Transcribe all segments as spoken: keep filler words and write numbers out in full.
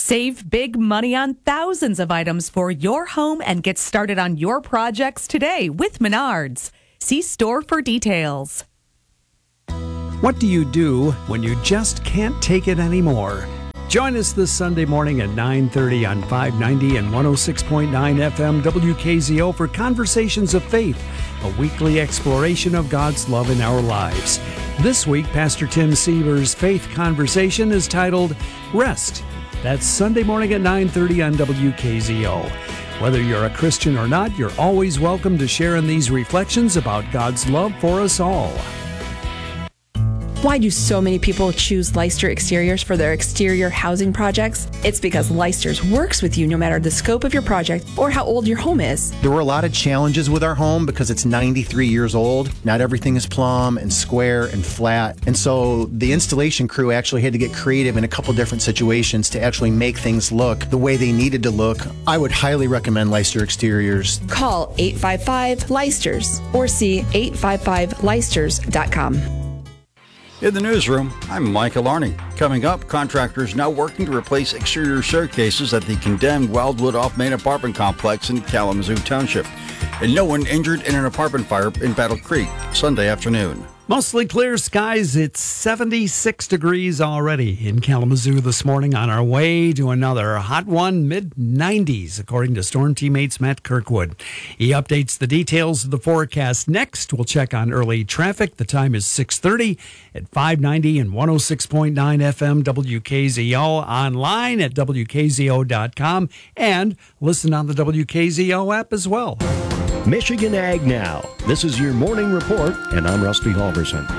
Save big money on thousands of items for your home and get started on your projects today with Menards. See store for details. What do you do when you just can't take it anymore? Join us this Sunday morning at nine thirty on five ninety and one oh six point nine F M W K Z O for Conversations of Faith, a weekly exploration of God's love in our lives. This week, Pastor Tim Siever's faith conversation is titled Rest. That's Sunday morning at nine thirty on W K Z O. Whether you're a Christian or not, you're always welcome to share in these reflections about God's love for us all. Why do so many people choose Leister Exteriors for their exterior housing projects? It's because Leister's works with you no matter the scope of your project or how old your home is. There were a lot of challenges with our home because it's ninety-three years old. Not everything is plumb and square and flat. And so the installation crew actually had to get creative in a couple different situations to actually make things look the way they needed to look. I would highly recommend Leister Exteriors. Call eight five five Leisters or see eight five five leisters dot com. In the newsroom, I'm Michael Arney. Coming up, contractors now working to replace exterior staircases at the condemned Wildwood Off-Main apartment complex in Kalamazoo Township. And no one injured in an apartment fire in Battle Creek Sunday afternoon. Mostly clear skies. It's seventy-six degrees already in Kalamazoo this morning, on our way to another hot one, mid nineties, according to Storm Teammates Matt Kirkwood. He updates the details of the forecast next. We'll check on early traffic. The time is six thirty at five ninety and one oh six point nine F M W K Z O, online at W K Z O dot com, and listen on the W K Z O app as well. Michigan Ag Now. This is your morning report, and I'm Rusty Halverson.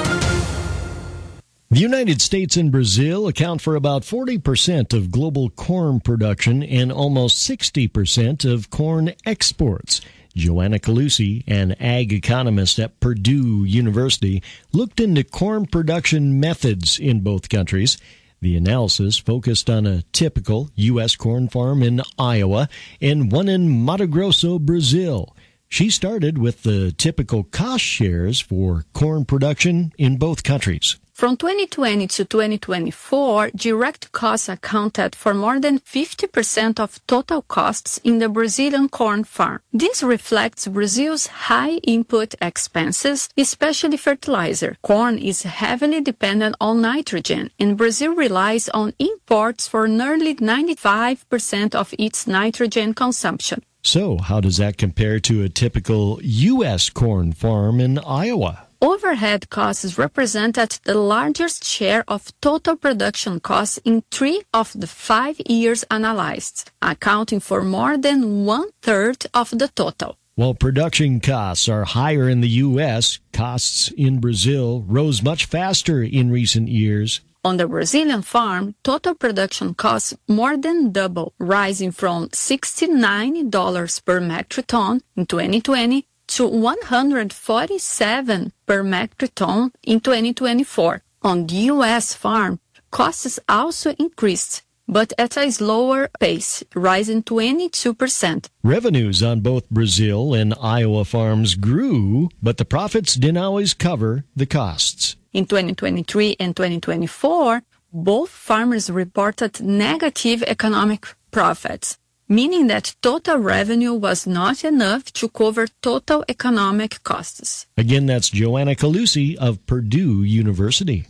The United States and Brazil account for about forty percent of global corn production and almost sixty percent of corn exports. Joanna Calusi, an ag economist at Purdue University, looked into corn production methods in both countries. The analysis focused on a typical U S corn farm in Iowa and one in Mato Grosso, Brazil. She started with the typical cost shares for corn production in both countries. From twenty twenty to twenty twenty-four, direct costs accounted for more than fifty percent of total costs in the Brazilian corn farm. This reflects Brazil's high input expenses, especially fertilizer. Corn is heavily dependent on nitrogen, and Brazil relies on imports for nearly ninety-five percent of its nitrogen consumption. So, how does that compare to a typical U S corn farm in Iowa? Overhead costs represented the largest share of total production costs in three of the five years analyzed, accounting for more than one-third of the total. While production costs are higher in the U S, costs in Brazil rose much faster in recent years. On the Brazilian farm, total production costs more than double, rising from sixty-nine dollars per metric ton in twenty twenty to one hundred forty-seven dollars per metric ton in twenty twenty-four. On the U S farm, costs also increased, but at a slower pace, rising twenty-two percent. Revenues on both Brazil and Iowa farms grew, but the profits didn't always cover the costs. In twenty twenty-three and twenty twenty-four, both farmers reported negative economic profits, meaning that total revenue was not enough to cover total economic costs. Again, that's Joanna Calusi of Purdue University.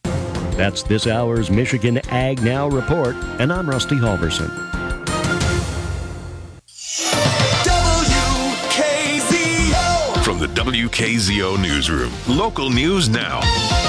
That's this hour's Michigan Ag Now report, and I'm Rusty Halverson. W K Z O. From the W K Z O Newsroom, local news now.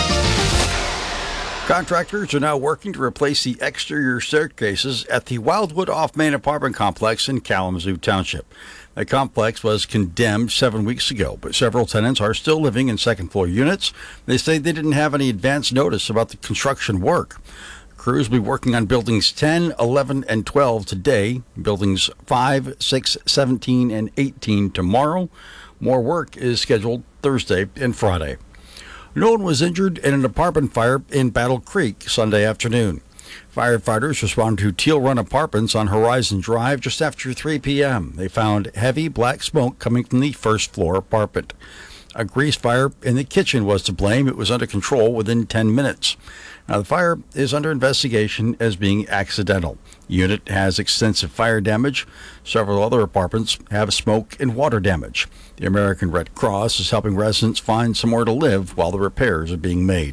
Contractors are now working to replace the exterior staircases at the Wildwood Off-Main apartment complex in Kalamazoo Township. The complex was condemned seven weeks ago, but several tenants are still living in second-floor units. They say they didn't have any advance notice about the construction work. Crews will be working on buildings ten, eleven, and twelve today, buildings five, six, seventeen, and eighteen tomorrow. More work is scheduled Thursday and Friday. No one was injured in an apartment fire in Battle Creek Sunday afternoon. Firefighters responded to Teal Run Apartments on Horizon Drive just after three p.m. They found heavy black smoke coming from the first floor apartment. A grease fire in the kitchen was to blame. It was under control within ten minutes. Now, the fire is under investigation as being accidental. The unit has extensive fire damage. Several other apartments have smoke and water damage. The American Red Cross is helping residents find somewhere to live while the repairs are being made.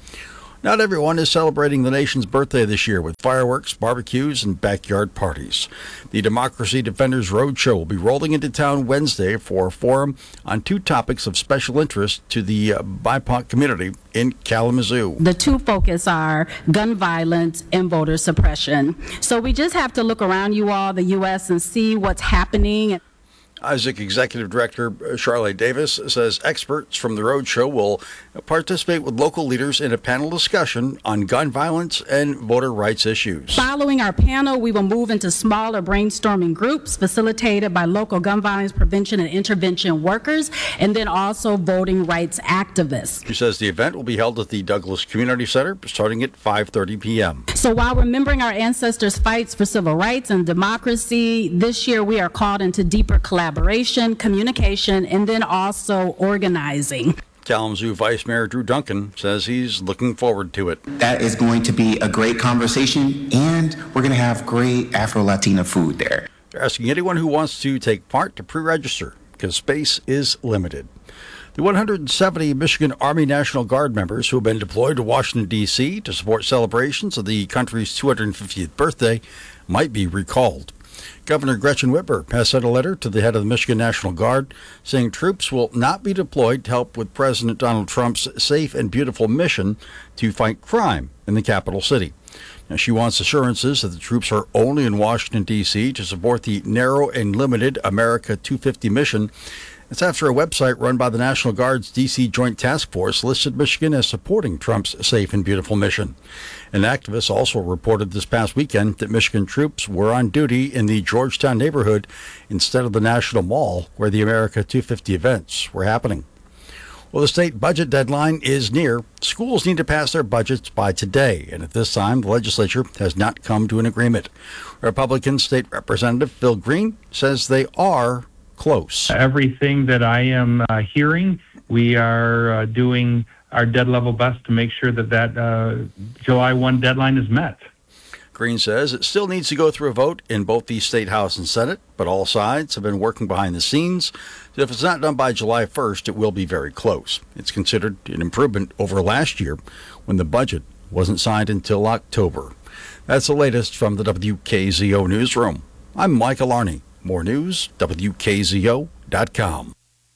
Not everyone is celebrating the nation's birthday this year with fireworks, barbecues, and backyard parties. The Democracy Defenders Roadshow will be rolling into town Wednesday for a forum on two topics of special interest to the uh, B I P O C community in Kalamazoo. The two focus are gun violence and voter suppression. So we just have to look around you all, the U S, and see what's happening. Isaac Executive Director Charlotte Davis says experts from the Roadshow will participate with local leaders in a panel discussion on gun violence and voter rights issues. Following our panel, we will move into smaller brainstorming groups facilitated by local gun violence prevention and intervention workers, and then also voting rights activists. She says the event will be held at the Douglas Community Center starting at five thirty p.m. So while remembering our ancestors' fights for civil rights and democracy, this year we are called into deeper collaboration. Collaboration, communication, and then also organizing. Kalamazoo Vice Mayor Drew Duncan says he's looking forward to it. That is going to be a great conversation, and we're going to have great Afro-Latina food there. They're asking anyone who wants to take part to pre-register because space is limited. The one hundred seventy Michigan Army National Guard members who have been deployed to Washington, D C to support celebrations of the country's two hundred fiftieth birthday might be recalled. Governor Gretchen Whitmer has sent a letter to the head of the Michigan National Guard saying troops will not be deployed to help with President Donald Trump's safe and beautiful mission to fight crime in the capital city. Now, she wants assurances that the troops are only in Washington, D C to support the narrow and limited America two fifty mission. It's after a website run by the National Guard's D C Joint Task Force listed Michigan as supporting Trump's safe and beautiful mission. An activist also reported this past weekend that Michigan troops were on duty in the Georgetown neighborhood instead of the National Mall where the America two fifty events were happening. Well, the state budget deadline is near. Schools need to pass their budgets by today, and at this time, the legislature has not come to an agreement. Republican State Representative Phil Green says they are close. Everything that I am uh, hearing, we are uh, doing our dead level best to make sure that that uh, July first deadline is met. Green says it still needs to go through a vote in both the State House and Senate, but all sides have been working behind the scenes. So if it's not done by July first, it will be very close. It's considered an improvement over last year when the budget wasn't signed until October. That's the latest from the W K Z O Newsroom. I'm Michael Arney. More news, W K Z O dot com.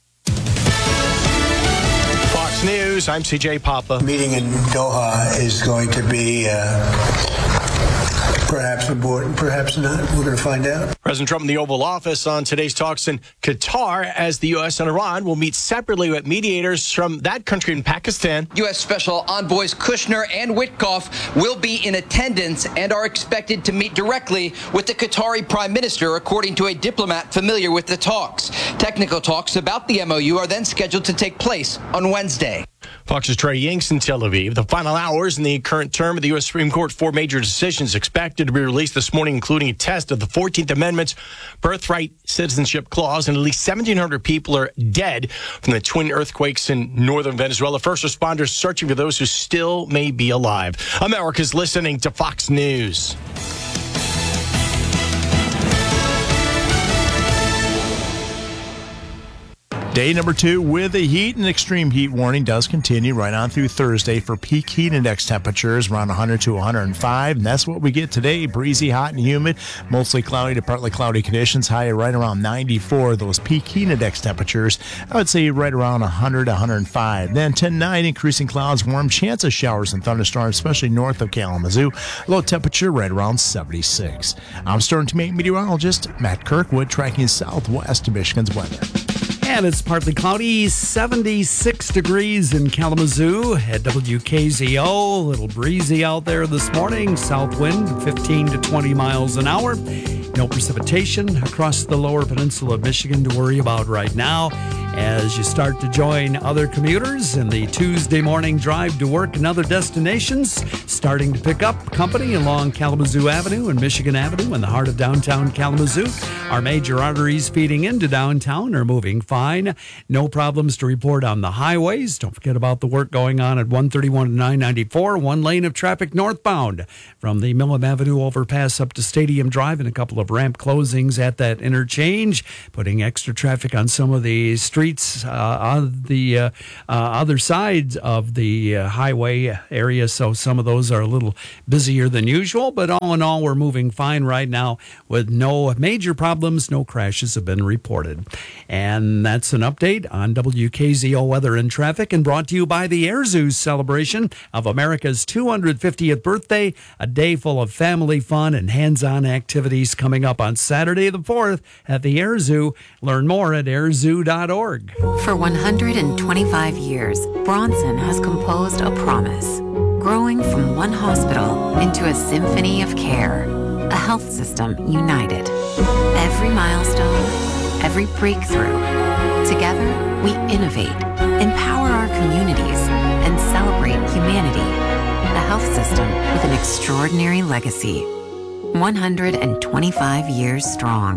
Fox News, I'm C J Papa. The meeting in Doha is going to be uh, perhaps important, perhaps not. We're going to find out. President Trump in the Oval Office on today's talks in Qatar as the U S and Iran will meet separately with mediators from that country in Pakistan. U S Special Envoys Kushner and Witkoff will be in attendance and are expected to meet directly with the Qatari Prime Minister, according to a diplomat familiar with the talks. Technical talks about the M O U are then scheduled to take place on Wednesday. Fox's Trey Yingst in Tel Aviv. The final hours in the current term of the U S Supreme Court, four major decisions expected to be released this morning, including a test of the fourteenth Amendment's birthright citizenship clause, and at least seventeen hundred people are dead from the twin earthquakes in northern Venezuela. First responders searching for those who still may be alive. America's listening to Fox News. Day number two with the heat and extreme heat warning does continue right on through Thursday for peak heat index temperatures around one hundred to one hundred five. And that's what we get today. Breezy, hot, and humid. Mostly cloudy to partly cloudy conditions. High right around ninety-four. Those peak heat index temperatures, I would say right around one hundred to one hundred five. Then ten nine, increasing clouds, warm, chance of showers and thunderstorms, especially north of Kalamazoo. Low temperature right around seventy-six. I'm Storm Team eight meteorologist Matt Kirkwood tracking southwest of Michigan's weather. And it's partly cloudy, seventy-six degrees in Kalamazoo at W K Z O. A little breezy out there this morning. South wind fifteen to twenty miles an hour. No precipitation across the lower peninsula of Michigan to worry about right now. as you start to join other commuters in the Tuesday morning drive to work and other destinations, starting to pick up company along Kalamazoo Avenue and Michigan Avenue in the heart of downtown Kalamazoo. Our major arteries feeding into downtown are moving fine. No problems to report on the highways. Don't forget about the work going on at one thirty-one and nine ninety-four, one lane of traffic northbound from the Millam Avenue overpass up to Stadium Drive, and a couple of ramp closings at that interchange, putting extra traffic on some of the streets uh, on the uh, uh, other sides of the uh, highway area, so some of those are a little busier than usual, but all in all, we're moving fine right now with no major problems. No crashes have been reported. And that's an update on W K Z O weather and traffic, and brought to you by the Air Zoo's celebration of America's two hundred fiftieth birthday, a day full of family fun and hands-on activities coming up on Saturday the fourth at the Air Zoo. Learn more at air zoo dot org. For one hundred twenty-five years, Bronson has composed a promise, growing from one hospital into a symphony of care, a health system united. Every milestone, every breakthrough, together we innovate, empower our communities, and celebrate humanity. A health system with an extraordinary legacy. one hundred twenty-five years strong.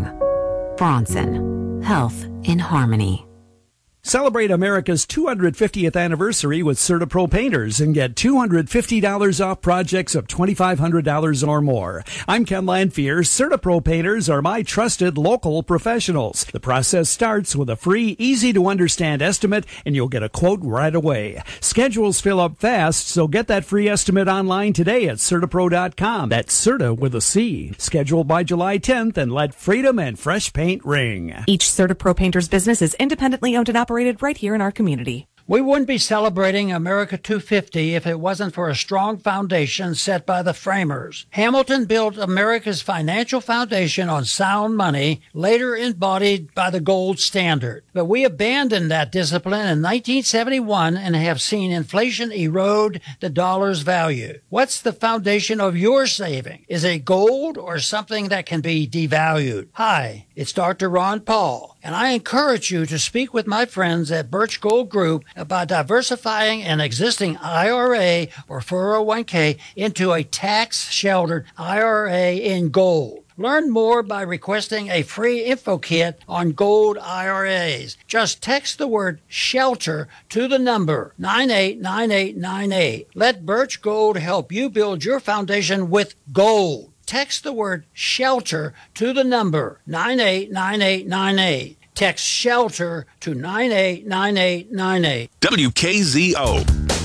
Bronson, health in harmony. Celebrate America's two hundred fiftieth anniversary with CertaPro Painters and get two hundred fifty dollars off projects of twenty-five hundred dollars or more. I'm Ken Lanfear. CertaPro Painters are my trusted local professionals. The process starts with a free, easy-to-understand estimate, and you'll get a quote right away. Schedules fill up fast, so get that free estimate online today at Certapro dot com. That's Certa with a C. Scheduled by July tenth, and let freedom and fresh paint ring. Each CertaPro Painters business is independently owned and operated right here in our community. We wouldn't be celebrating America two fifty if it wasn't for a strong foundation set by the framers. Hamilton built America's financial foundation on sound money, later embodied by the gold standard. But we abandoned that discipline in nineteen seventy-one and have seen inflation erode the dollar's value. What's the foundation of your saving? Is it gold or something that can be devalued? Hi, it's Doctor Ron Paul, and I encourage you to speak with my friends at Birch Gold Group about diversifying an existing I R A or four oh one k into a tax-sheltered I R A in gold. Learn more by requesting a free info kit on gold I R As. Just text the word SHELTER to the number nine eight nine eight nine eight. Let Birch Gold help you build your foundation with gold. Text the word SHELTER to the number nine eight nine eight nine eight. Text SHELTER to nine eight nine eight nine eight. W K Z O.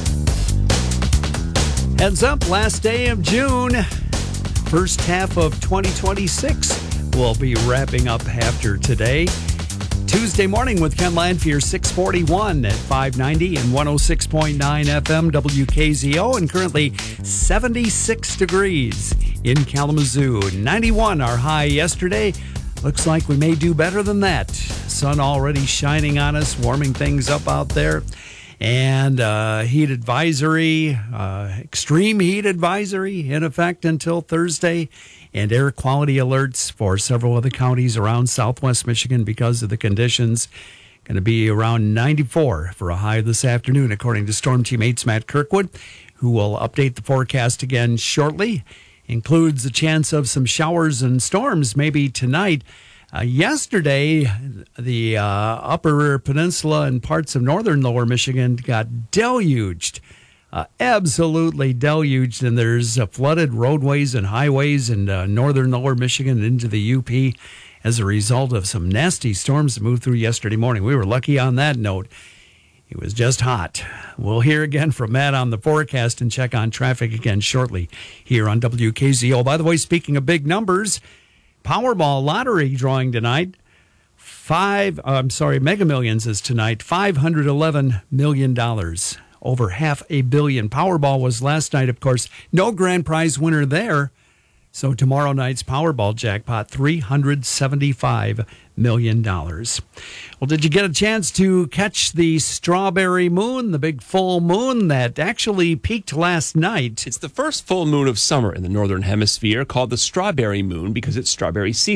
Heads up, last day of June. First half of twenty twenty-six will be wrapping up after today. Tuesday morning with Ken Lanfear, six forty-one at five ninety and one oh six point nine F M W K Z O, and currently seventy-six degrees in Kalamazoo. ninety-one our high yesterday. Looks like we may do better than that. Sun already shining on us, warming things up out there. And uh, heat advisory, uh, extreme heat advisory in effect until Thursday. And air quality alerts for several of the counties around southwest Michigan because of the conditions. Going to be around ninety-four for a high this afternoon, according to Storm Team eight's Matt Kirkwood, who will update the forecast again shortly. Includes the chance of some showers and storms maybe tonight. Uh, yesterday, the uh, upper peninsula and parts of northern lower Michigan got deluged, uh, absolutely deluged, and there's uh, flooded roadways and highways in uh, northern lower Michigan and into the U P as a result of some nasty storms that moved through yesterday morning. We were lucky on that note. It was just hot. We'll hear again from Matt on the forecast and check on traffic again shortly here on W K Z O. By the way, speaking of big numbers, Powerball lottery drawing tonight. Five, uh, I'm sorry, Mega Millions is tonight. five hundred eleven million dollars. Over half a billion. Powerball was last night, of course. No grand prize winner there. So tomorrow night's Powerball jackpot, three hundred seventy-five million dollars. Well, did you get a chance to catch the strawberry moon, the big full moon that actually peaked last night? It's the first full moon of summer in the northern hemisphere, called the strawberry moon because it's strawberry season.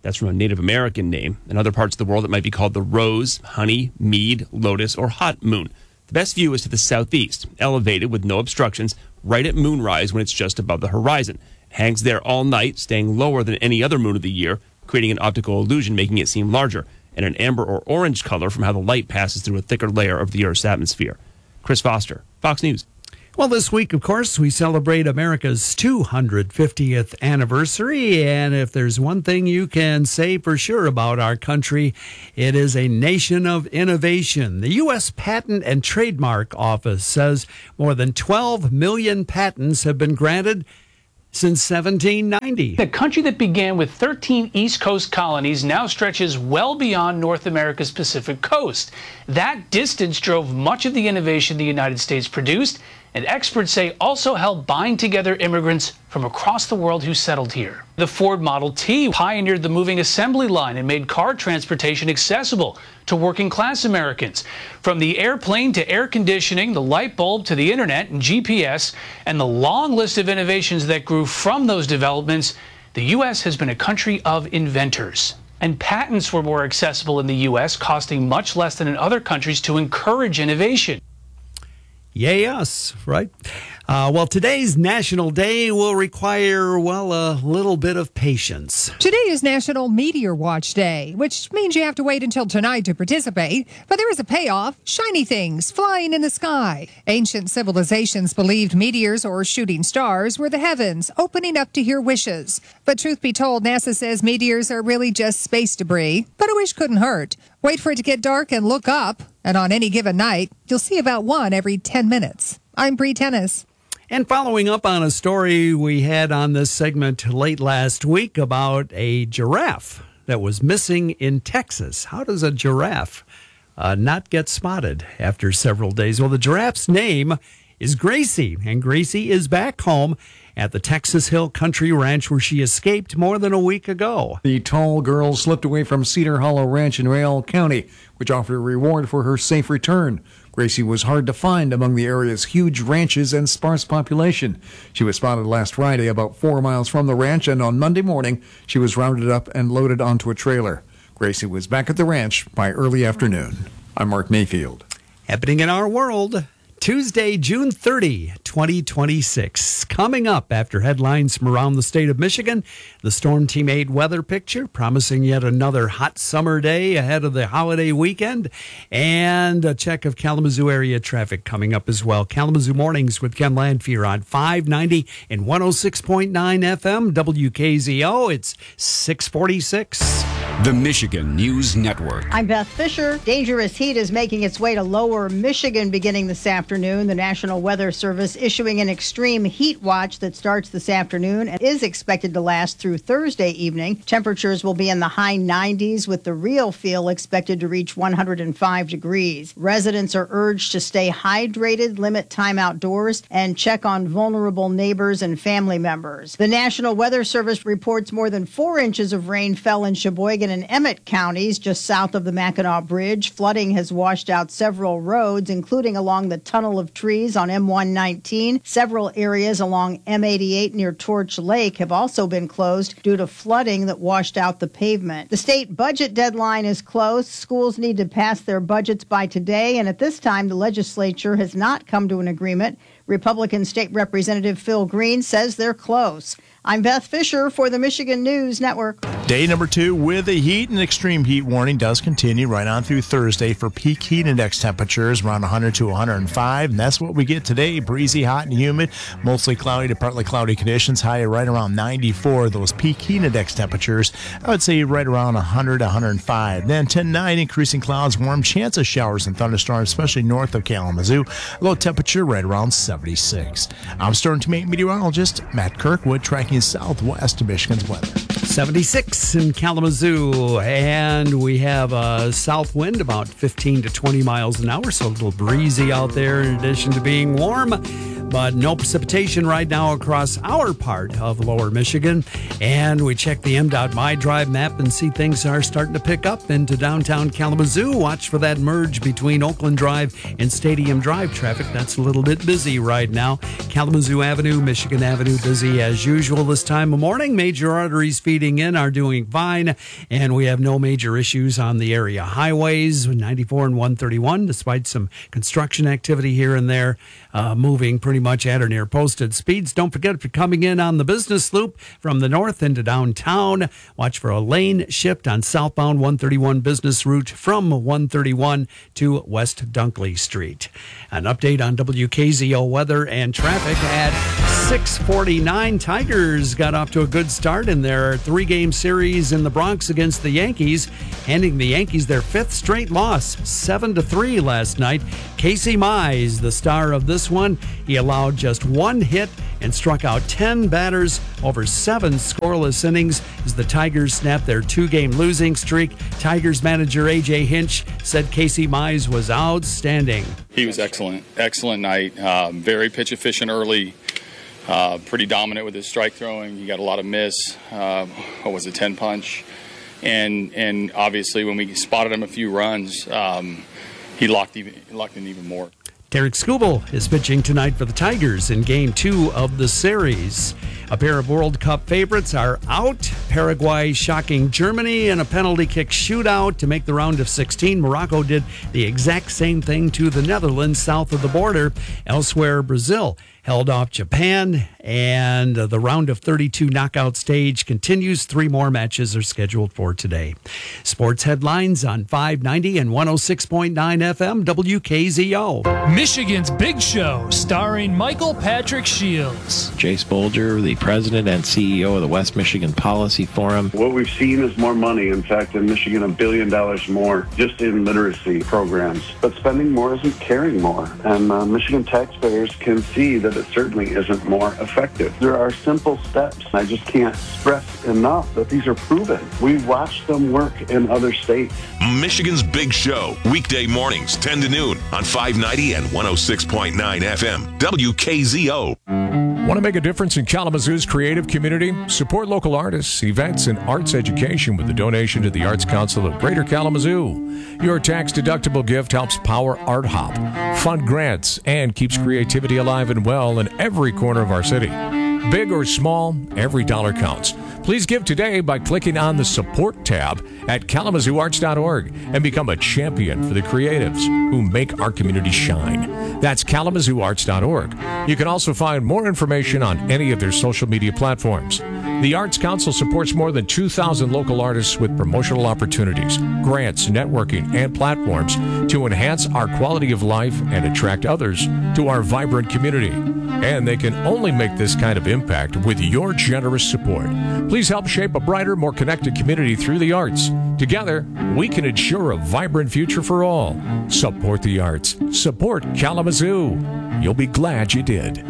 That's from a Native American name. In other parts of the world, it might be called the rose, honey, mead, lotus, or hot moon. The best view is to the southeast, elevated with no obstructions, right at moonrise when it's just above the horizon. It hangs there all night, staying lower than any other moon of the year, creating an optical illusion, making it seem larger, and an amber or orange color from how the light passes through a thicker layer of the Earth's atmosphere. Chris Foster, Fox News. Well, this week, of course, we celebrate America's two hundred fiftieth anniversary. And if there's one thing you can say for sure about our country, it is a nation of innovation. The U S Patent and Trademark Office says more than twelve million patents have been granted since seventeen ninety. The country that began with thirteen East Coast colonies now stretches well beyond North America's Pacific coast. That distance drove much of the innovation the United States produced, and experts say also helped bind together immigrants from across the world who settled here. The Ford Model T pioneered the moving assembly line and made car transportation accessible to working class Americans. From the airplane to air conditioning, the light bulb to the internet and G P S, and the long list of innovations that grew from those developments, the U S has been a country of inventors. And patents were more accessible in the U S, costing much less than in other countries to encourage innovation. Yay us, right? Uh, well, today's National Day will require, well, a little bit of patience. Today is National Meteor Watch Day, which means you have to wait until tonight to participate. But there is a payoff: shiny things flying in the sky. Ancient civilizations believed meteors or shooting stars were the heavens, opening up to hear wishes. But truth be told, NASA says meteors are really just space debris. But a wish couldn't hurt. Wait for it to get dark and look up. And on any given night, you'll see about one every ten minutes. I'm Bree Tennis. And following up on a story we had on this segment late last week about a giraffe that was missing in Texas. How does a giraffe uh, not get spotted after several days? Well, the giraffe's name is Gracie, and Gracie is back home at the Texas Hill Country Ranch where she escaped more than a week ago. The tall girl slipped away from Cedar Hollow Ranch in Real County, which offered a reward for her safe return. Gracie was hard to find among the area's huge ranches and sparse population. She was spotted last Friday about four miles from the ranch, and on Monday morning, she was rounded up and loaded onto a trailer. Gracie was back at the ranch by early afternoon. I'm Mark Mayfield. Happening in our world, Tuesday, June thirtieth, twenty twenty-six. Coming up after headlines from around the state of Michigan, the Storm Team eight weather picture promising yet another hot summer day ahead of the holiday weekend, and a check of Kalamazoo area traffic coming up as well. Kalamazoo Mornings with Ken Landfear on five ninety and one oh six point nine F M W K Z O. It's six forty-six. The Michigan News Network. I'm Beth Fisher. Dangerous heat is making its way to lower Michigan beginning this afternoon. The National Weather Service issuing an extreme heat watch that starts this afternoon and is expected to last through Thursday evening. Temperatures will be in the high nineties, with the real feel expected to reach one hundred five degrees. Residents are urged to stay hydrated, limit time outdoors, and check on vulnerable neighbors and family members. The National Weather Service reports more than four inches of rain fell in Sheboygan and Emmett counties just south of the Mackinac Bridge. Flooding has washed out several roads, including along the tunnel of trees on M one nineteen. Several areas along M eighty-eight near Torch Lake have also been closed due to flooding that washed out the pavement. The state budget deadline is close. Schools need to pass their budgets by today, and at this time, the legislature has not come to an agreement. Republican State Representative Phil Green says they're close. I'm Beth Fisher for the Michigan News Network. Day number two with a heat and extreme heat warning does continue right on through Thursday for peak heat index temperatures around one hundred to one hundred five. And that's what we get today. Breezy, hot, and humid. Mostly cloudy to partly cloudy conditions. High right around ninety-four. Those peak heat index temperatures, I would say right around one hundred to one hundred five. Then tonight, increasing clouds, warm chance of showers and thunderstorms, especially north of Kalamazoo. Low temperature right around seventy-six. I'm Storm Team eight meteorologist Matt Kirkwood, tracking southwest of Michigan's weather. seventy-six in Kalamazoo, and we have a south wind about fifteen to twenty miles an hour, so a little breezy out there in addition to being warm. but no precipitation right now across our part of lower Michigan. And we check the M DOT My Drive map and see things are starting to pick up into downtown Kalamazoo. Watch for that merge between Oakland Drive and Stadium Drive traffic. That's a little bit busy right now. Kalamazoo Avenue, Michigan Avenue, busy as usual this time of morning. Major arteries feeding in are doing fine, and we have no major issues on the area highways, ninety-four and one thirty-one, despite some construction activity here and there, uh, moving pretty much at or near posted speeds. Don't forget, if you're coming in on the business loop from the north into downtown, watch for a lane shift on southbound one thirty-one business route from one thirty-one to West Dunkley Street. An update on W K Z O weather and traffic at six forty-nine. Tigers got off to a good start in their three-game series in the Bronx against the Yankees, handing the Yankees their fifth straight loss, seven to three last night. Casey Mize, the star of this one, he allowed just one hit and struck out ten batters over seven scoreless innings as the Tigers snapped their two-game losing streak. Tigers manager A J Hinch said Casey Mize was outstanding. He was excellent. Excellent night. Um, very pitch efficient early. Uh, pretty dominant with his strike throwing. He got a lot of miss. Uh, what was it, ten punch? And and obviously when we spotted him a few runs, um, he locked even locked in even more. Derek Skubal is pitching tonight for the Tigers in Game two of the series. A pair of World Cup favorites are out. Paraguay shocking Germany in a penalty kick shootout to make the round of sixteen. Morocco did the exact same thing to the Netherlands south of the border. Elsewhere, Brazil held off Japan, and the round of thirty-two knockout stage continues. Three more matches are scheduled for today. Sports headlines on five ninety and one oh six point nine F M W K Z O. Michigan's Big Show, starring Michael Patrick Shields. Jace Bolger, the president and C E O of the West Michigan Policy Forum. What we've seen is more money. In fact, in Michigan, a billion dollars more just in literacy programs. But spending more isn't caring more. And uh, Michigan taxpayers can see that it certainly isn't more effective. There are simple steps. I just can't stress enough that these are proven. We've watched them work in other states. Michigan's Big Show, weekday mornings, ten to noon on five ninety and one oh six point nine F M, W K Z O. Want to make a difference in Kalamazoo's creative community? Support local artists, events, and arts education with a donation to the Arts Council of Greater Kalamazoo. Your tax-deductible gift helps power Art Hop, fund grants, and keeps creativity alive and well in every corner of our city. Big or small, every dollar counts. Please give today by clicking on the Support tab at kalamazoo arts dot org and become a champion for the creatives who make our community shine. That's kalamazoo arts dot org. You can also find more information on any of their social media platforms. The Arts Council supports more than two thousand local artists with promotional opportunities, grants, networking, and platforms to enhance our quality of life and attract others to our vibrant community. And they can only make this kind of impact with your generous support. Please help shape a brighter, more connected community through the arts. Together, we can ensure a vibrant future for all. Support the arts. Support Kalamazoo. You'll be glad you did.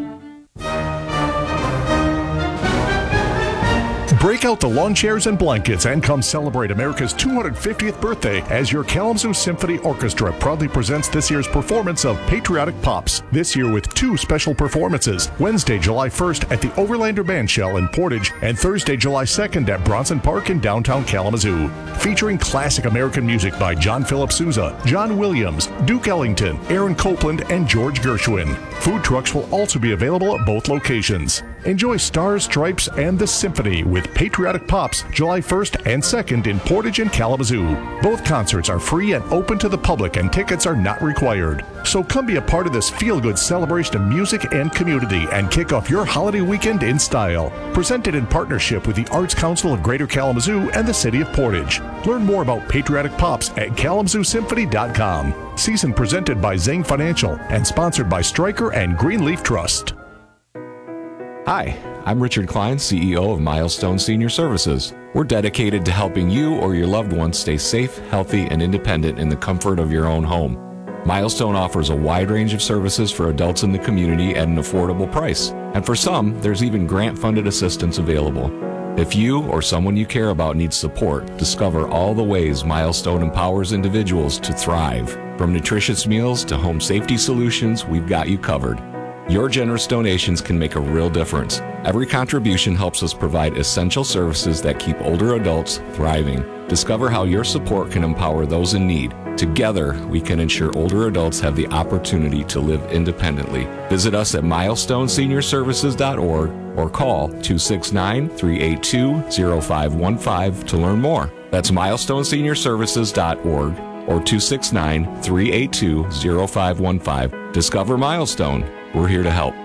Break out the lawn chairs and blankets and come celebrate America's two hundred fiftieth birthday as your Kalamazoo Symphony Orchestra proudly presents this year's performance of Patriotic Pops. This year with two special performances, Wednesday, July first at the Overlander Bandshell in Portage and Thursday, July second at Bronson Park in downtown Kalamazoo. Featuring classic American music by John Philip Sousa, John Williams, Duke Ellington, Aaron Copeland, and George Gershwin. Food trucks will also be available at both locations. Enjoy Stars, Stripes, and the Symphony with Patriotic Pops July first and second in Portage and Kalamazoo. Both concerts are free and open to the public, and tickets are not required. So come be a part of this feel-good celebration of music and community and kick off your holiday weekend in style. Presented in partnership with the Arts Council of Greater Kalamazoo and the City of Portage. Learn more about Patriotic Pops at kalamazoo symphony dot com. Season presented by Zang Financial and sponsored by Stryker and Greenleaf Trust. Hi, I'm Richard Klein, C E O of Milestone Senior Services. We're dedicated to helping you or your loved ones stay safe, healthy, and independent in the comfort of your own home. Milestone offers a wide range of services for adults in the community at an affordable price. And for some, there's even grant-funded assistance available. If you or someone you care about needs support, discover all the ways Milestone empowers individuals to thrive. From nutritious meals to home safety solutions, we've got you covered. Your generous donations can make a real difference. Every contribution helps us provide essential services that keep older adults thriving. Discover how your support can empower those in need. Together, we can ensure older adults have the opportunity to live independently. Visit us at milestone senior services dot org or call two six nine, three eight two, zero five one five to learn more. That's milestone senior services dot org or two six nine, three eight two, zero five one five. Discover Milestone. We're here to help.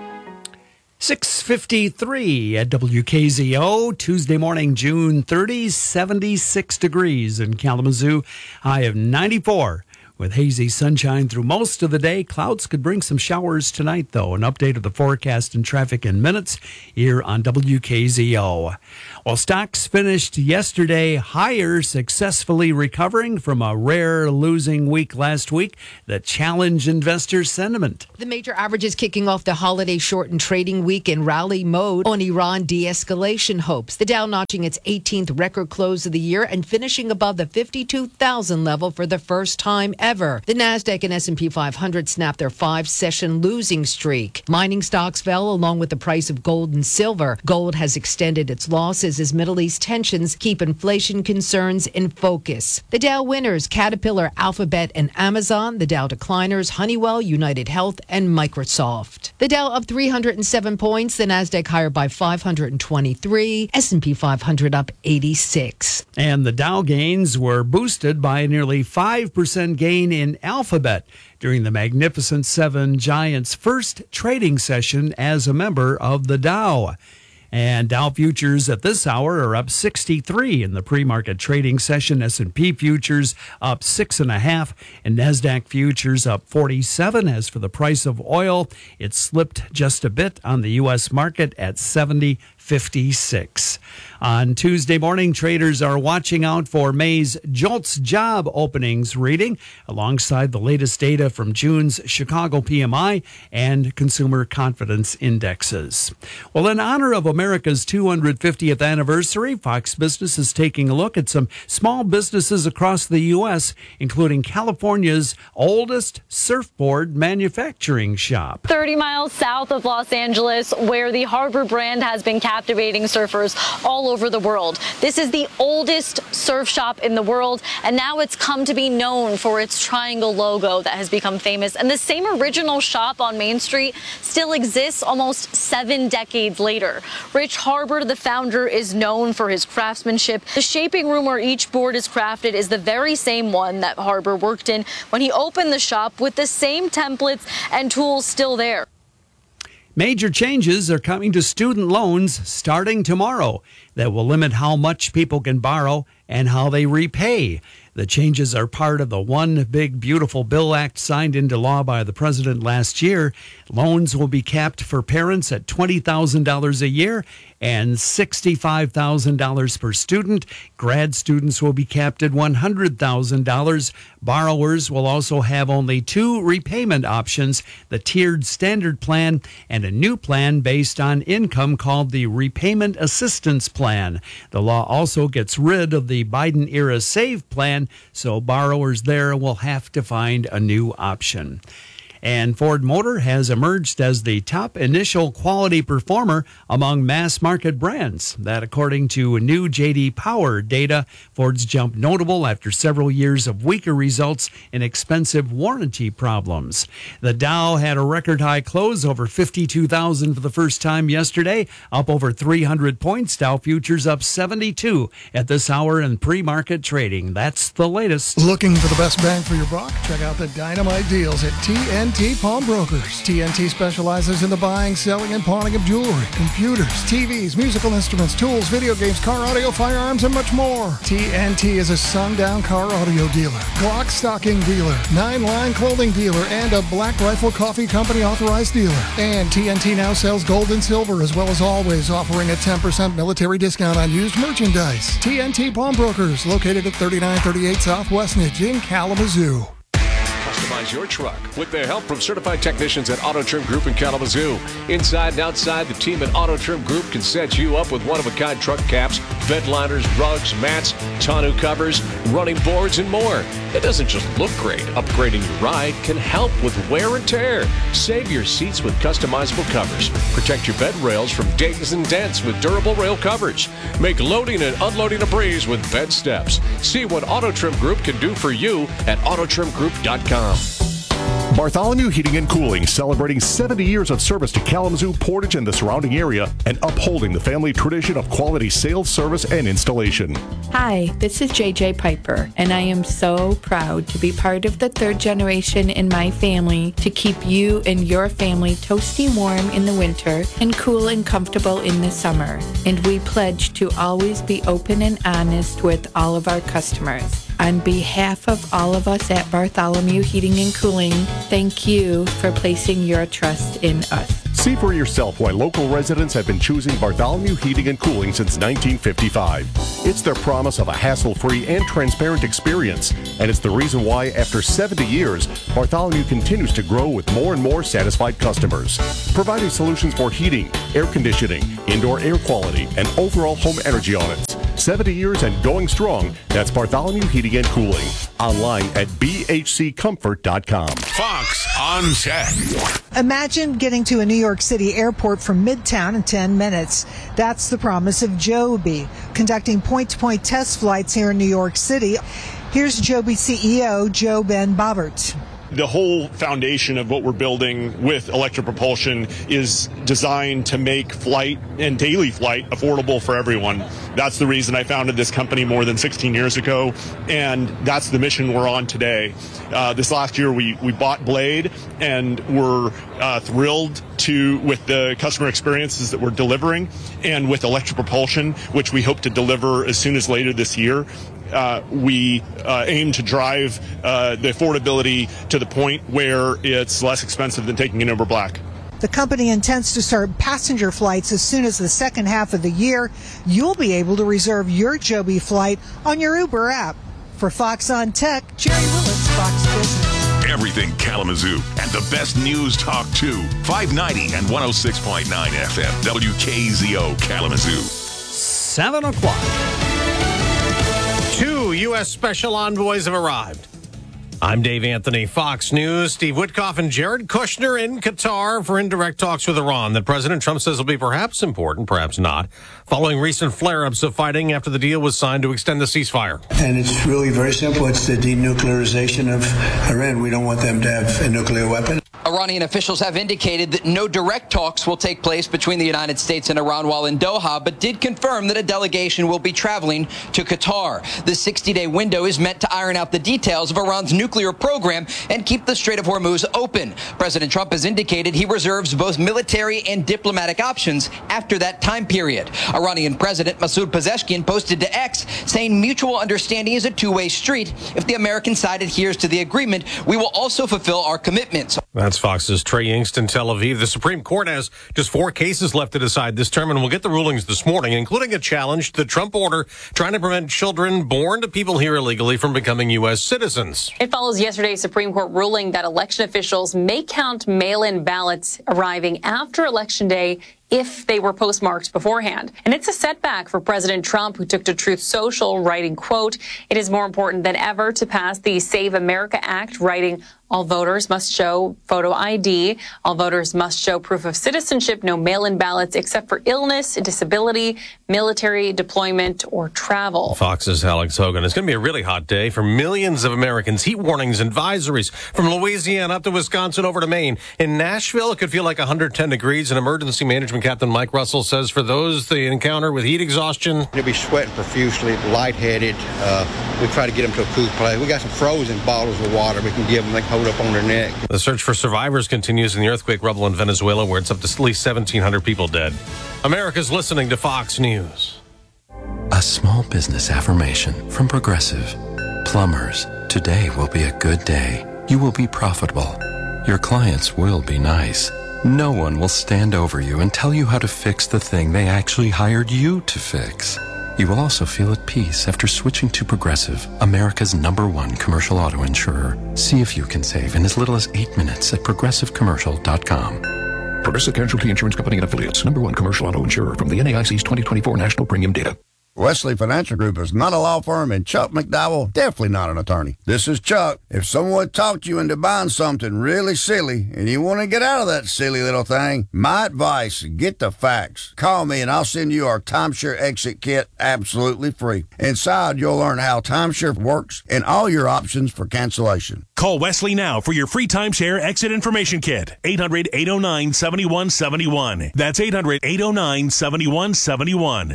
six fifty-three at W K Z O, Tuesday morning, June thirtieth, seventy-six degrees in Kalamazoo, high of ninety-four. With hazy sunshine through most of the day, clouds could bring some showers tonight, though. An update of the forecast and traffic in minutes here on W K Z O. Well, stocks finished yesterday higher, successfully recovering from a rare losing week last week that challenged investor sentiment. The major averages kicking off the holiday-shortened trading week in rally mode on Iran de-escalation hopes. The Dow notching its eighteenth record close of the year and finishing above the fifty-two thousand level for the first time ever. The Nasdaq and S and P five hundred snapped their five-session losing streak. Mining stocks fell along with the price of gold and silver. Gold has extended its losses as Middle East tensions keep inflation concerns in focus. The Dow winners, Caterpillar, Alphabet, and Amazon. The Dow decliners, Honeywell, United Health, and Microsoft. The Dow up three hundred seven points, the Nasdaq higher by five hundred twenty-three, S and P five hundred up eighty-six. And the Dow gains were boosted by a nearly five percent gain in Alphabet during the Magnificent Seven Giants' first trading session as a member of the Dow. And Dow futures at this hour are up sixty-three in the pre-market trading session. S and P futures up six and a half, and Nasdaq futures up forty-seven. As for the price of oil, it slipped just a bit on the U S market at seventy fifty-six. On Tuesday morning, traders are watching out for May's JOLTS job openings reading, alongside the latest data from June's Chicago P M I and consumer confidence indexes. Well, in honor of America's two hundred fiftieth anniversary, Fox Business is taking a look at some small businesses across the U S, including California's oldest surfboard manufacturing shop. thirty miles south of Los Angeles, where the Harbor brand has been captivating surfers all over the world. This is the oldest surf shop in the world, and now it's come to be known for its triangle logo that has become famous. And the same original shop on Main Street still exists almost seven decades later. Rich Harbor, the founder, is known for his craftsmanship. The shaping room where each board is crafted is the very same one that Harbor worked in when he opened the shop, with the same templates and tools still there. Major changes are coming to student loans starting tomorrow that will limit how much people can borrow and how they repay. The changes are part of the One Big Beautiful Bill Act signed into law by the president last year. Loans will be capped for parents at twenty thousand dollars a year and sixty-five thousand dollars per student. Grad students will be capped at one hundred thousand dollars. Borrowers will also have only two repayment options, the tiered standard plan and a new plan based on income called the Repayment Assistance Plan. The law also gets rid of the Biden-era SAVE plan, so borrowers there will have to find a new option. And Ford Motor has emerged as the top initial quality performer among mass market brands. That, according to new J D Power data, Ford's jumped notable after several years of weaker results in expensive warranty problems. The Dow had a record high close, over fifty-two thousand for the first time yesterday, up over three hundred points. Dow futures up seventy-two at this hour in pre-market trading. That's the latest. Looking for the best bang for your buck? Check out the dynamite deals at T N T Pawnbrokers. T N T specializes in the buying, selling, and pawning of jewelry, computers, T Vs, musical instruments, tools, video games, car audio, firearms, and much more. T N T is a sundown car audio dealer, Glock stocking dealer, Nine Line clothing dealer, and a Black Rifle Coffee Company authorized dealer. And T N T now sells gold and silver, as well as always offering a ten percent military discount on used merchandise. T N T Pawnbrokers, located at thirty-nine thirty-eight South Westnedge in Kalamazoo. Customize your truck with the help from certified technicians at Auto Trim Group in Kalamazoo. Inside and outside, the team at Auto Trim Group can set you up with one-of-a-kind truck caps, bed liners, rugs, mats, tonneau covers, running boards, and more. It doesn't just look great. Upgrading your ride can help with wear and tear. Save your seats with customizable covers. Protect your bed rails from dings and dents with durable rail covers. Make loading and unloading a breeze with bed steps. See what Auto Trim Group can do for you at auto trim group dot com. Bartholomew Heating and Cooling, celebrating seventy years of service to Kalamazoo, Portage, and the surrounding area, and upholding the family tradition of quality sales, service, and installation. Hi, this is J J Piper, and I am so proud to be part of the third generation in my family to keep you and your family toasty warm in the winter and cool and comfortable in the summer. And we pledge to always be open and honest with all of our customers. On behalf of all of us at Bartholomew Heating and Cooling, thank you for placing your trust in us. See for yourself why local residents have been choosing Bartholomew Heating and Cooling since nineteen fifty-five. It's their promise of a hassle-free and transparent experience, and it's the reason why, after seventy years, Bartholomew continues to grow with more and more satisfied customers, providing solutions for heating, air conditioning, indoor air quality, and overall home energy audits. seventy years and going strong. That's Bartholomew Heating and Cooling. Online at b h c comfort dot com. Fox on Tech. Imagine getting to a New York City airport from Midtown in ten minutes. That's the promise of Joby, conducting point-to-point test flights here in New York City. Here's Joby C E O Joe Ben Bobbert. The whole foundation of what we're building with electric propulsion is designed to make flight and daily flight affordable for everyone. That's the reason I founded this company more than sixteen years ago, and that's the mission we're on today. Uh, this last year, we, we bought Blade, and we're uh, thrilled to with the customer experiences that we're delivering, and with electric propulsion, which we hope to deliver as soon as later this year. Uh, we uh, aim to drive uh, the affordability to the point where it's less expensive than taking an Uber Black. The company intends to start passenger flights as soon as the second half of the year. You'll be able to reserve your Joby flight on your Uber app. For Fox on Tech, Jerry Willis, Fox Business. Everything Kalamazoo and the best news talk too. five ninety and one oh six point nine F M. W K Z O Kalamazoo. Seven o'clock. Two U S special envoys have arrived. I'm Dave Anthony, Fox News. Steve Witkoff and Jared Kushner in Qatar for indirect talks with Iran that President Trump says will be perhaps important, perhaps not, following recent flare-ups of fighting after the deal was signed to extend the ceasefire. And it's really very simple. It's the denuclearization of Iran. We don't want them to have a nuclear weapon. Iranian officials have indicated that no direct talks will take place between the United States and Iran while in Doha, but did confirm that a delegation will be traveling to Qatar. The sixty-day window is meant to iron out the details of Iran's nuclear program and keep the Strait of Hormuz open. President Trump has indicated he reserves both military and diplomatic options after that time period. Iranian President Masoud Pezeshkian posted to X saying mutual understanding is a two-way street. If the American side adheres to the agreement, we will also fulfill our commitments. That's Fox's Trey Yingst in Tel Aviv. The Supreme Court has just four cases left to decide this term, and we'll get the rulings this morning, including a challenge to the Trump order trying to prevent children born to people here illegally from becoming U S citizens. It follows yesterday's Supreme Court ruling that election officials may count mail-in ballots arriving after Election Day if they were postmarked beforehand. And it's a setback for President Trump, who took to Truth Social, writing, quote, "It is more important than ever to pass the Save America Act," writing, "All voters must show photo I D. All voters must show proof of citizenship. No mail-in ballots except for illness, disability, military deployment, or travel." Fox's Alex Hogan. It's going to be a really hot day for millions of Americans. Heat warnings and advisories from Louisiana up to Wisconsin over to Maine. In Nashville, it could feel like one hundred ten degrees. And emergency management captain Mike Russell says for those they encounter with heat exhaustion, they'll be sweating profusely, lightheaded. Uh, we try to get them to a cool place. We got some frozen bottles of water we can give them. They can hold up on their neck. The search for survivors continues in the earthquake rubble in Venezuela, where it's up to at least seventeen hundred people dead. America's listening to Fox News. A small business affirmation from Progressive. Plumbers, today will be a good day. You will be profitable. Your clients will be nice. No one will stand over you and tell you how to fix the thing they actually hired you to fix. You will also feel at peace after switching to Progressive, America's number one commercial auto insurer. See if you can save in as little as eight minutes at progressive commercial dot com. Progressive Casualty Insurance Company and Affiliates, number one commercial auto insurer from the N A I C's twenty twenty-four national premium data. Wesley Financial Group is not a law firm, and Chuck McDowell definitely not an attorney. This is Chuck. If someone talked you into buying something really silly and you want to get out of that silly little thing, my advice, get the facts. Call me and I'll send you our timeshare exit kit absolutely free. Inside, you'll learn how timeshare works and all your options for cancellation. Call Wesley now for your free timeshare exit information kit. eight hundred, eight oh nine, seven one seven one. That's eight hundred, eight oh nine, seven one seven one.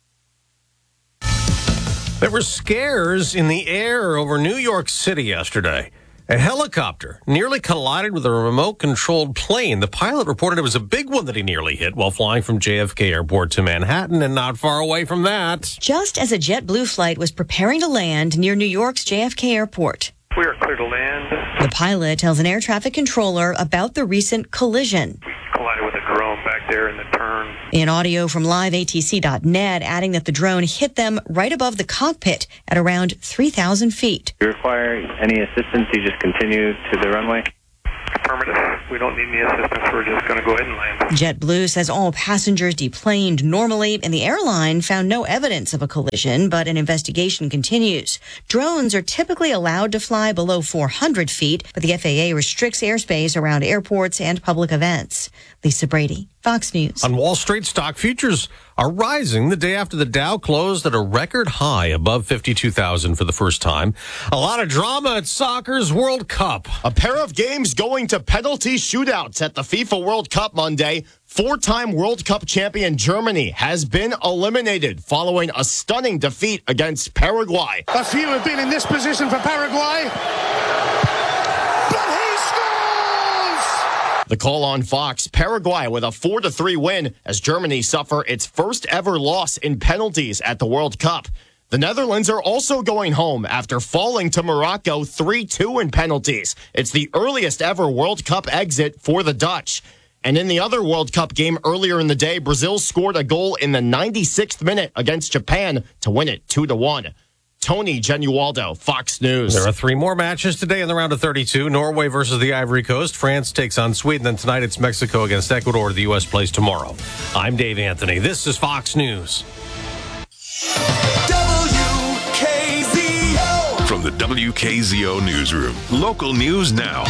There were scares in the air over New York City yesterday. A helicopter nearly collided with a remote-controlled plane. The pilot reported it was a big one that he nearly hit while flying from J F K Airport to Manhattan, and not far away from that. Just as a JetBlue flight was preparing to land near New York's J F K Airport. We are clear to land. The pilot tells an air traffic controller about the recent collision. We collided with a drone back there in the turn. In audio from live A T C dot net, adding that the drone hit them right above the cockpit at around three thousand feet. If you require any assistance, you just continue to the runway. Affirmative. We don't need any assistance. We're just going to go ahead and land. JetBlue says all passengers deplaned normally, and the airline found no evidence of a collision, but an investigation continues. Drones are typically allowed to fly below four hundred feet, but the F A A restricts airspace around airports and public events. Lisa Brady, Fox News. On Wall Street, stock futures are rising the day after the Dow closed at a record high above fifty-two thousand for the first time. A lot of drama at soccer's World Cup. A pair of games going to penalty shootouts at the FIFA World Cup Monday. Four-time World Cup champion Germany has been eliminated following a stunning defeat against Paraguay. A few have been in this position for Paraguay. The call on Fox, Paraguay with a four to three win as Germany suffer its first ever loss in penalties at the World Cup. The Netherlands are also going home after falling to Morocco three two in penalties. It's the earliest ever World Cup exit for the Dutch. And in the other World Cup game earlier in the day, Brazil scored a goal in the ninety-sixth minute against Japan to win it two to one. Tony Genualdo, Fox News. There are three more matches today in the round of thirty-two. Norway versus the Ivory Coast. France takes on Sweden. Then tonight it's Mexico against Ecuador. The U S plays tomorrow. I'm Dave Anthony. This is Fox News. W K Z O. From the W K Z O newsroom. Local news now.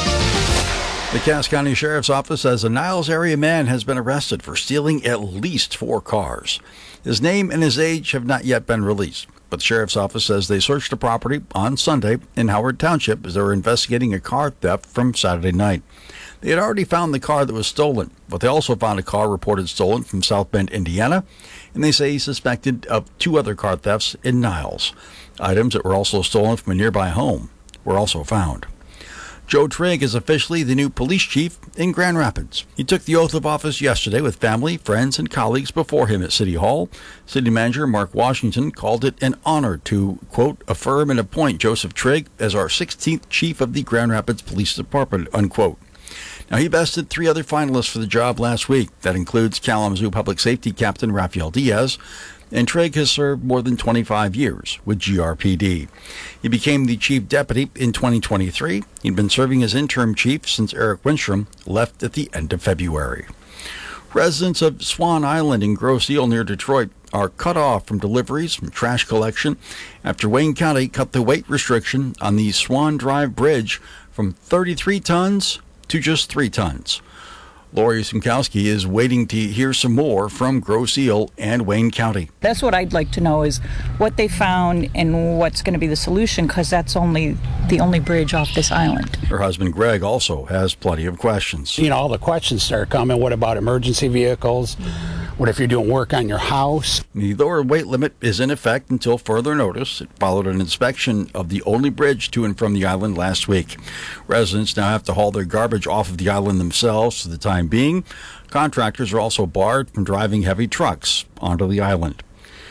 The Cass County Sheriff's Office says a Niles area man has been arrested for stealing at least four cars. His name and his age have not yet been released, but the Sheriff's Office says they searched the property on Sunday in Howard Township as they were investigating a car theft from Saturday night. They had already found the car that was stolen, but they also found a car reported stolen from South Bend, Indiana, and they say he's suspected of two other car thefts in Niles. Items that were also stolen from a nearby home were also found. Joe Trigg is officially the new police chief in Grand Rapids. He took the oath of office yesterday with family, friends, and colleagues before him at City Hall. City Manager Mark Washington called it an honor to, quote, affirm and appoint Joseph Trigg as our sixteenth chief of the Grand Rapids Police Department, unquote. Now, he bested three other finalists for the job last week. That includes Kalamazoo Public Safety Captain Rafael Diaz, and Trigg has served more than twenty-five years with G R P D. He became the chief deputy in twenty twenty-three. He'd been serving as interim chief since Eric Winstrom left at the end of February. Residents of Swan Island in Grosse Ile near Detroit are cut off from deliveries from trash collection after Wayne County cut the weight restriction on the Swan Drive Bridge from thirty-three tons to just three tons. Lori Simkowski is waiting to hear some more from Grosse Ile and Wayne County. That's what I'd like to know is what they found and what's going to be the solution, because that's only the only bridge off this island. Her husband Greg also has plenty of questions. You know, all the questions start coming. What about emergency vehicles? What if you're doing work on your house? The lower weight limit is in effect until further notice. It followed an inspection of the only bridge to and from the island last week. Residents now have to haul their garbage off of the island themselves for the time being. Contractors are also barred from driving heavy trucks onto the island.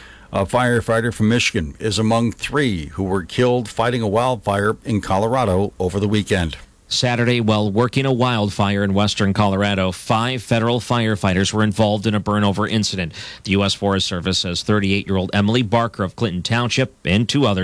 A firefighter from Michigan is among three who were killed fighting a wildfire in Colorado over the weekend. Saturday, while working a wildfire in western Colorado, five federal firefighters were involved in a burnover incident. The U S Forest Service says thirty-eight-year-old Emily Barker of Clinton Township and two others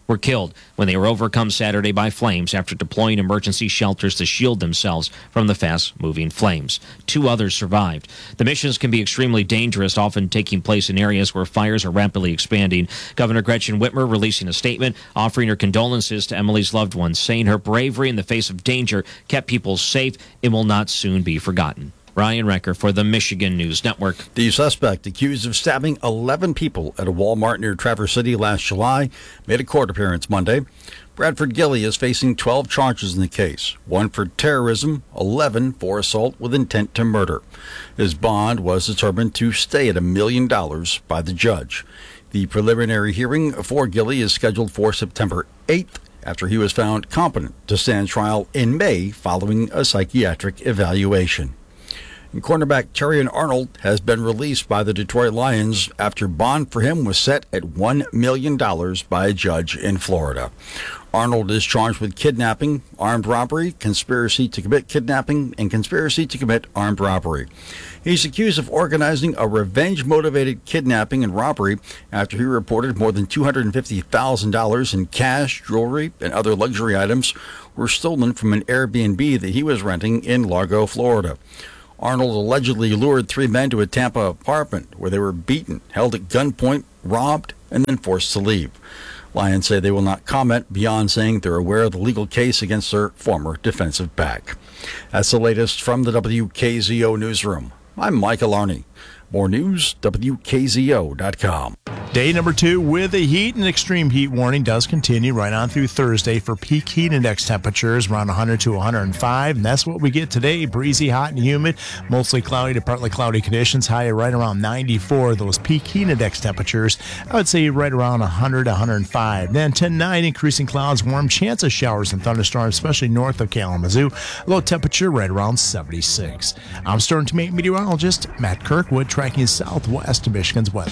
were killed when they were overcome Saturday by flames after deploying emergency shelters to shield themselves from the fast-moving flames. Two others survived. The missions can be extremely dangerous, often taking place in areas where fires are rapidly expanding. Governor Gretchen Whitmer releasing a statement offering her condolences to Emily's loved ones, saying her bravery in the face of danger kept people safe and will not soon be forgotten. Ryan Recker for the Michigan News Network. The suspect, accused of stabbing eleven people at a Walmart near Traverse City last July, made a court appearance Monday. Bradford Gilly is facing twelve charges in the case, one for terrorism, eleven for assault with intent to murder. His bond was determined to stay at a million dollars by the judge. The preliminary hearing for Gilly is scheduled for September eighth, after he was found competent to stand trial in May following a psychiatric evaluation. And cornerback Terrion Arnold has been released by the Detroit Lions after bond for him was set at one million dollars by a judge in Florida. Arnold is charged with kidnapping, armed robbery, conspiracy to commit kidnapping, and conspiracy to commit armed robbery. He's accused of organizing a revenge-motivated kidnapping and robbery after he reported more than two hundred fifty thousand dollars in cash, jewelry, and other luxury items were stolen from an Airbnb that he was renting in Largo, Florida. Arnold allegedly lured three men to a Tampa apartment where they were beaten, held at gunpoint, robbed, and then forced to leave. Lions say they will not comment beyond saying they're aware of the legal case against their former defensive back. That's the latest from the W K Z O newsroom. I'm Mike Alarney. More news, W K Z O dot com. Day number two with a heat and extreme heat warning does continue right on through Thursday for peak heat index temperatures around one hundred to one hundred five, and that's what we get today. Breezy, hot, and humid, mostly cloudy to partly cloudy conditions, high right around ninety-four. Those peak heat index temperatures, I would say right around one hundred to one hundred five. Then tonight, increasing clouds, warm, chance of showers and thunderstorms, especially north of Kalamazoo. Low temperature right around seventy-six. I'm Storm Team meteorologist Matt Kirkwood, tracking southwest of Michigan's weather.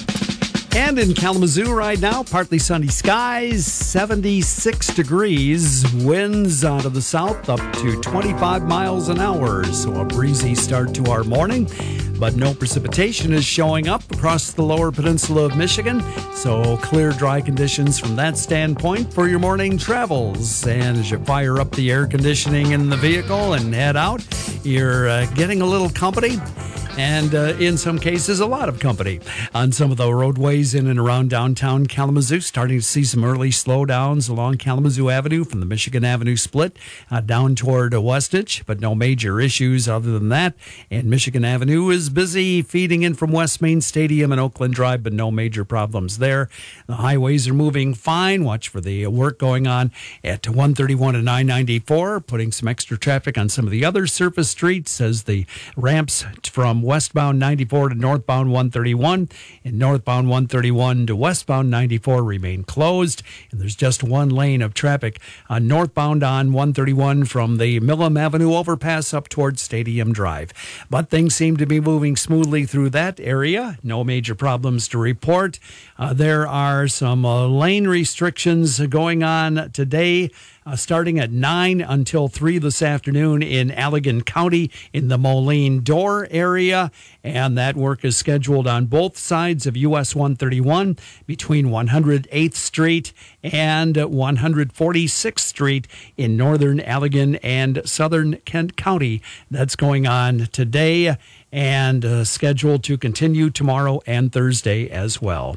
And in Kalamazoo right now, partly sunny skies, seventy-six degrees, winds out of the south up to twenty-five miles an hour. So a breezy start to our morning, but no precipitation is showing up across the lower peninsula of Michigan. So clear, dry conditions from that standpoint for your morning travels. And as you fire up the air conditioning in the vehicle and head out, you're uh, getting a little company. And uh, in some cases, a lot of company on some of the roadways in and around downtown Kalamazoo. Starting to see some early slowdowns along Kalamazoo Avenue from the Michigan Avenue split uh, down toward uh, Westich, but no major issues other than that. And Michigan Avenue is busy feeding in from West Main Stadium and Oakland Drive, but no major problems there. The highways are moving fine. Watch for the work going on at one thirty-one and nine ninety-four, putting some extra traffic on some of the other surface streets as the ramps from westbound ninety-four to northbound one thirty-one and northbound one thirty-one to westbound ninety-four remain closed. And there's just one lane of traffic on northbound on one thirty-one from the Millam Avenue overpass up towards Stadium Drive. But things seem to be moving smoothly through that area. No major problems to report. Uh, there are some uh, lane restrictions going on today. Uh, starting at nine until three this afternoon in Allegan County in the Moline-Dorr area. And that work is scheduled on both sides of U S one thirty-one between one hundred eighth Street and one hundred forty-sixth Street in northern Allegan and southern Kent County. That's going on today and uh, scheduled to continue tomorrow and Thursday as well.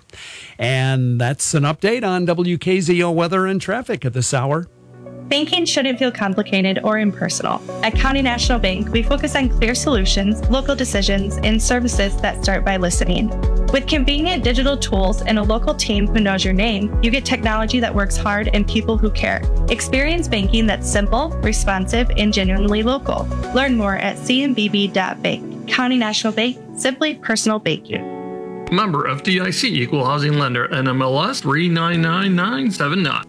And that's an update on W K Z O weather and traffic at this hour. Banking shouldn't feel complicated or impersonal. At County National Bank, we focus on clear solutions, local decisions, and services that start by listening. With convenient digital tools and a local team who knows your name, you get technology that works hard and people who care. Experience banking that's simple, responsive, and genuinely local. Learn more at c n b b dot bank. County National Bank, simply personal banking. Member F D I C, Equal Housing Lender, N M L S three nine nine nine seven nine.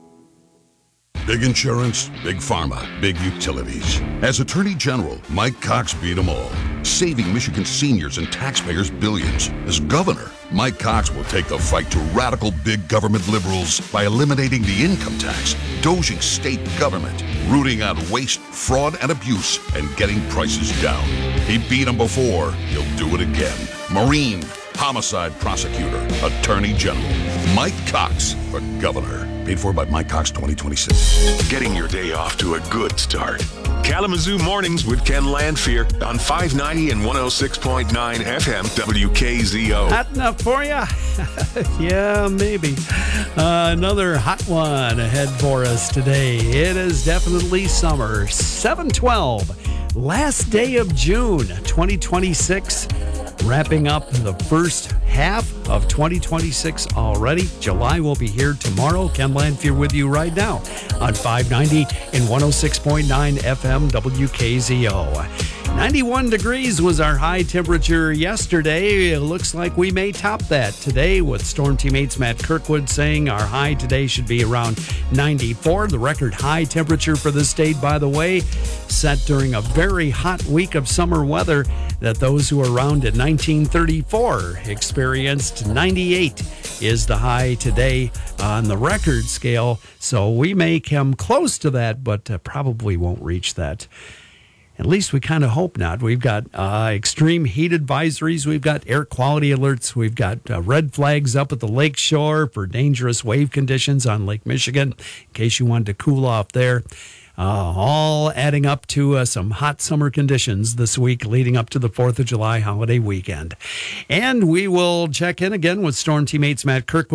Big insurance, big pharma, big utilities. As Attorney General, Mike Cox beat them all, saving Michigan seniors and taxpayers billions. As governor, Mike Cox will take the fight to radical big government liberals by eliminating the income tax, doging state government, rooting out waste, fraud, and abuse, and getting prices down. He beat them before. He'll do it again. Marine, homicide prosecutor, Attorney General Mike Cox for governor. Paid for by Mike Cox twenty twenty-six. Getting your day off to a good start. Kalamazoo Mornings with Ken Landfear on five ninety and one oh six point nine F M W K Z O. Hot enough for you? Yeah, maybe. Uh, another hot one ahead for us today. It is definitely summer. seven twelve, last day of June twenty twenty-six. Wrapping up the first half of twenty twenty-six already. July will be here tomorrow. Ken Landfear with you right now on five ninety and one oh six point nine F M W K Z O. ninety-one degrees was our high temperature yesterday. It looks like we may top that today, with Storm Teammates Matt Kirkwood saying our high today should be around ninety-four. The record high temperature for the state, by the way, set during a very hot week of summer weather that those who are around in nineteen thirty-four experienced. Ninety-eight is the high today on the record scale, so we may come close to that, but uh, probably won't reach that. At least we kind of hope not. We've got uh, extreme heat advisories. We've got air quality alerts. We've got uh, red flags up at the lake shore for dangerous wave conditions on Lake Michigan, in case you wanted to cool off there. Uh, all adding up to uh, some hot summer conditions this week leading up to the fourth of July holiday weekend. And we will check in again with Storm Teammates Matt Kirkwood